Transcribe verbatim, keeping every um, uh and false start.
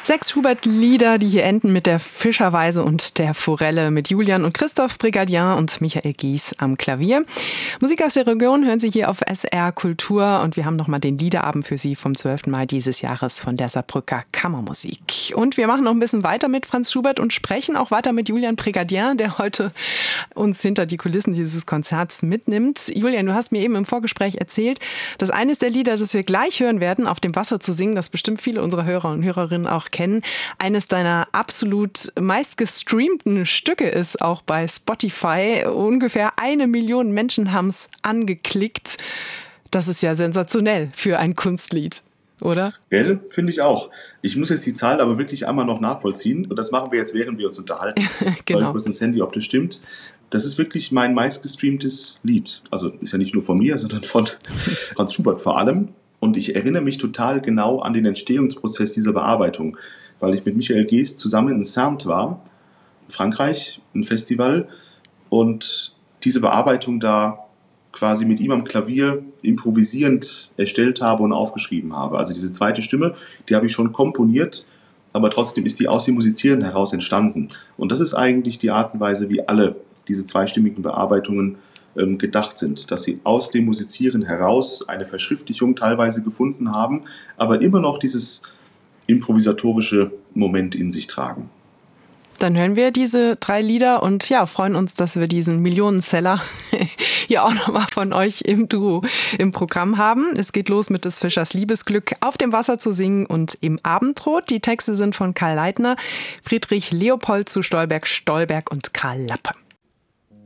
Sechs Schubert-Lieder, die hier enden mit der Fischerweise und der Forelle, mit Julian und Christoph Brigadier und Michael Gies am Klavier. Musik aus der Region hören Sie hier auf S R Kultur und wir haben nochmal den Liederabend für Sie vom zwölften Mai dieses Jahres von der Saarbrücker Kammermusik. Und wir machen noch ein bisschen weiter mit Franz Schubert und sprechen auch weiter mit Julian Brigadier, der heute uns hinter die Kulissen dieses Konzerts mitnimmt. Julian, du hast mir eben im Vorgespräch erzählt, dass eines der Lieder, das wir gleich hören werden, Auf dem Wasser zu singen, das bestimmt viele unserer Hörer und Hörerinnen auch kennen, eines deiner absolut meistgestreamten Stücke ist, auch bei Spotify. Ungefähr eine Million Menschen haben es angeklickt. Das ist ja sensationell für ein Kunstlied, oder? Gell, finde ich auch. Ich muss jetzt die Zahl aber wirklich einmal noch nachvollziehen und das machen wir jetzt, während wir uns unterhalten. Genau. Ich kurz ins Handy, ob das stimmt. Das ist wirklich mein meistgestreamtes Lied. Also ist ja nicht nur von mir, sondern von Franz Schubert vor allem. Und ich erinnere mich total genau an den Entstehungsprozess dieser Bearbeitung, weil ich mit Michael Gies zusammen in Saint war, in Frankreich, ein Festival, und diese Bearbeitung da quasi mit ihm am Klavier improvisierend erstellt habe und aufgeschrieben habe. Also diese zweite Stimme, die habe ich schon komponiert, aber trotzdem ist die aus dem Musizieren heraus entstanden. Und das ist eigentlich die Art und Weise, wie alle diese zweistimmigen Bearbeitungen ähm, gedacht sind, dass sie aus dem Musizieren heraus eine Verschriftlichung teilweise gefunden haben, aber immer noch dieses improvisatorische Moment in sich tragen. Dann hören wir diese drei Lieder und ja, freuen uns, dass wir diesen Millionenseller hier auch nochmal von euch im Duo im Programm haben. Es geht los mit des Fischers Liebesglück, Auf dem Wasser zu singen und Im Abendrot. Die Texte sind von Karl Leitner, Friedrich Leopold zu Stolberg, Stolberg und Karl Lappe.